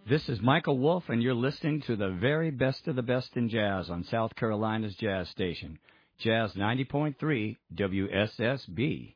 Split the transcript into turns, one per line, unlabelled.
This is Michael Wolf, and you're listening to the very best of the best in jazz on South Carolina's Jazz Station, Jazz 90.3 WSSB.